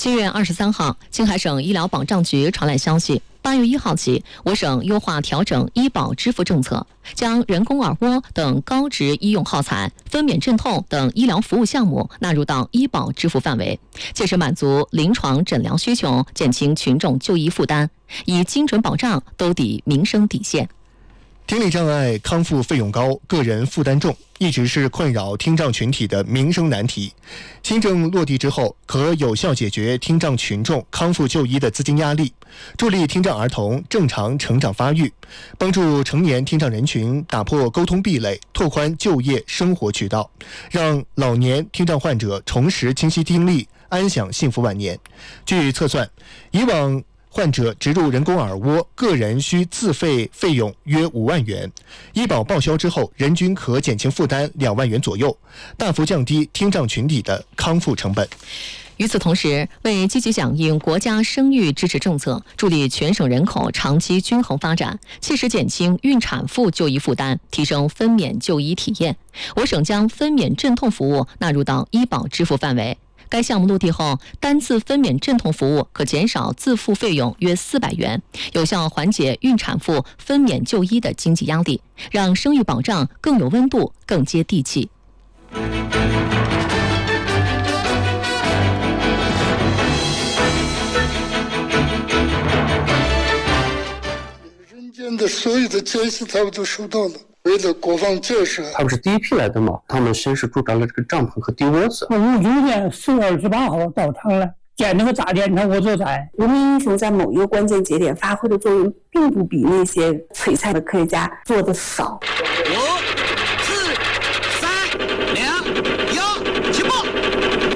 7月23号，青海省医疗保障局传来消息，8月1号起，我省优化调整医保支付政策，将人工耳蜗等高值医用耗材、分娩镇痛等医疗服务项目纳入到医保支付范围，切实满足临床诊疗需求，减轻群众就医负担，以精准保障兜底民生底线。 听力障碍康复费用高，个人负担重，一直是困扰听障群体的民生难题。新政落地之后，可有效解决听障群众康复就医的资金压力，助力听障儿童正常成长发育，帮助成年听障人群打破沟通壁垒，拓宽就业生活渠道，让老年听障患者重拾清晰听力，安享幸福晚年。据测算，以往患者植入人工耳蜗，个人需自费费用约5万元，医保报销之后，人均可减轻负担2万元左右，大幅降低听障群体的康复成本。 与此同时，为积极响应国家生育支持政策，助力全省人口长期均衡发展，切实减轻孕产妇就医负担，提升分娩就医体验，我省将分娩镇痛服务纳入到医保支付范围。该项目落地后，单次分娩镇痛服务可减少自付费用约400元，有效缓解孕产妇分娩就医的经济压力，让生育保障更有温度、更接地气。 人间的所有的建设他们都收到了。为了国防建设， 他们是第一批来的嘛，他们先是驻扎了这个帐篷和地窝子。 我们9月4月28号到场了，建那个大电厂我就在。 无名英雄在某一个关键节点发挥的作用，并不比那些璀璨的科学家做的少。